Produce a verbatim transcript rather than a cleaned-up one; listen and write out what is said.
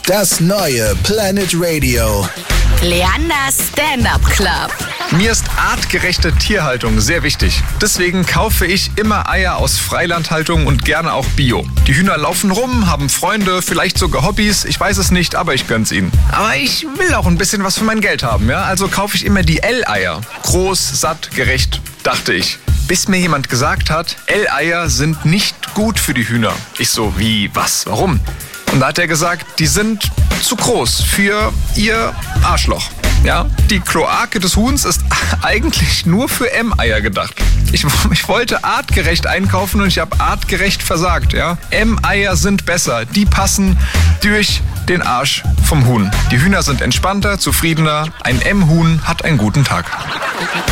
Das neue Planet Radio. Leanders Stand-Up Club. Mir ist artgerechte Tierhaltung sehr wichtig. Deswegen kaufe ich immer Eier aus Freilandhaltung und gerne auch Bio. Die Hühner laufen rum, haben Freunde, vielleicht sogar Hobbys. Ich weiß es nicht, aber ich gönn's ihnen. Aber ich will auch ein bisschen was für mein Geld haben, ja? Also kaufe ich immer die L-Eier. Groß, satt, gerecht, dachte ich. Bis mir jemand gesagt hat, L-Eier sind nicht gut für die Hühner. Ich so, wie, was, warum? Und da hat er gesagt, die sind zu groß für ihr Arschloch. Ja, die Kloake des Huhns ist eigentlich nur für M-Eier gedacht. Ich, ich wollte artgerecht einkaufen und ich habe artgerecht versagt. Ja? M-Eier sind besser. Die passen durch den Arsch vom Huhn. Die Hühner sind entspannter, zufriedener. Ein M-Huhn hat einen guten Tag.